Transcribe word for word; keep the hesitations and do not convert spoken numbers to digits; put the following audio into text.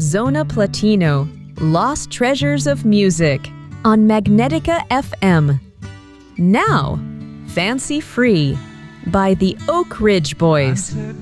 Zona Platino, Lost Treasures of Music on Magnetica F M. Now, Fancy Free by the Oak Ridge Boys.